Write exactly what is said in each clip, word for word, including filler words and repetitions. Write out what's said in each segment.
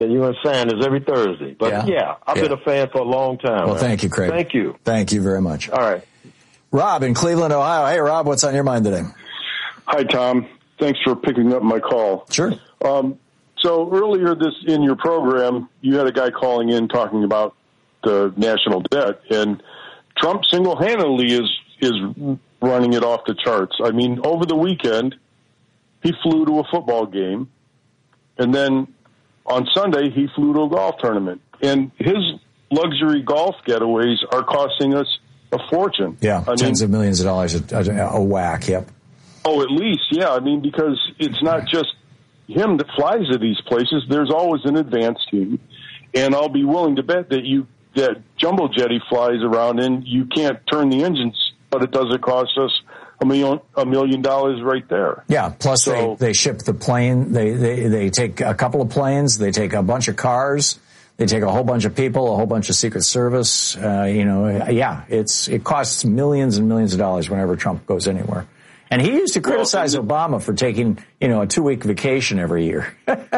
You and Sanders every Thursday. But, yeah, yeah I've yeah. been a fan for a long time. Well, man. thank you, Craig. Thank you. Thank you very much. All right. Rob in Cleveland, Ohio. Hey, Rob, what's on your mind today? Hi, Tom. Thanks for picking up my call. Sure. Um, so earlier this in your program, you had a guy calling in talking about the national debt, and Trump single-handedly is is running it off the charts. I mean, over the weekend, he flew to a football game, and then on Sunday, he flew to a golf tournament. And his luxury golf getaways are costing us a fortune. Yeah, I tens mean, of millions of dollars a, a, a whack, yep. Oh, at least, yeah. I mean, because it's not just him that flies to these places. There's always an advance team. And I'll be willing to bet that you that jumbo jet he flies around in, you can't turn the engines, but it doesn't cost us a million a million dollars right there. Yeah, plus so, they, they ship the plane. They, they, they take a couple of planes. They take a bunch of cars. They take a whole bunch of people, a whole bunch of Secret Service. Uh, you know, yeah, it's it costs millions and millions of dollars whenever Trump goes anywhere. And he used to criticize well, Obama for taking, you know, a two-week vacation every year.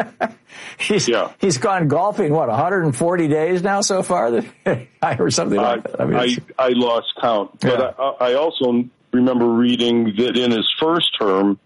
he's, yeah. he's gone golfing, what, one hundred forty days now so far? Or something like that. I, mean, I, I lost count. But yeah. I, I also remember reading that in his first term,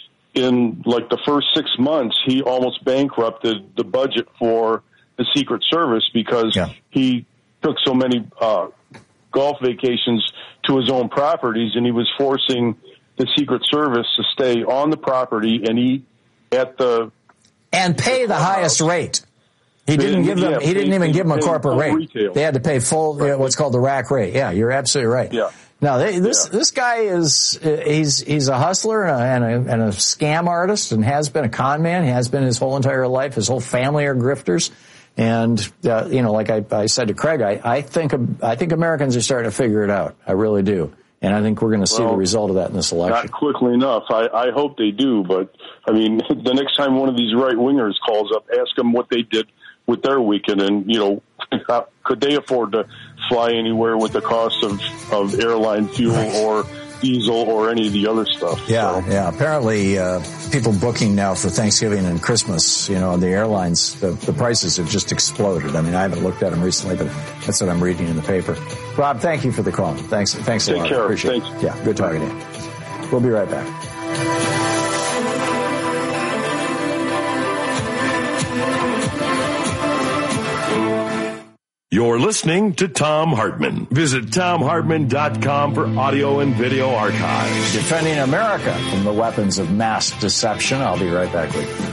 in like the first six months, he almost bankrupted the budget for the Secret Service because yeah. he took so many uh, golf vacations to his own properties, and he was forcing the Secret Service to stay on the property and eat at the and pay the highest rate. He pay, didn't give them. Yeah, he didn't pay, even give them a corporate rate. Retail. They had to pay full, right. what's called the rack rate. Yeah, you're absolutely right. Yeah. Now they, this yeah. this guy is he's he's a hustler and a, and a and a scam artist and has been a con man. He has been his whole entire life. His whole family are grifters. And, uh, you know, like I, I said to Craig, I, I think I think Americans are starting to figure it out. I really do. And I think we're going to see well, the result of that in this election. Not quickly enough. I, I hope they do. But, I mean, the next time one of these right-wingers calls up, ask them what they did with their weekend. And, you know, could they afford to fly anywhere with the cost of, of airline fuel or diesel or any of the other stuff? Yeah, so. yeah. Apparently, uh, people booking now for Thanksgiving and Christmas, you know, on the airlines, the, the prices have just exploded. I mean, I haven't looked at them recently, but that's what I'm reading in the paper. Rob, thank you for the call. Thanks, thanks a Take lot. Care. Appreciate Thanks. it. Yeah, good talking to you. We'll be right back. You're listening to Thom Hartmann. Visit Thom Hartmann dot com for audio and video archives. Defending America from the weapons of mass deception. I'll be right back with you.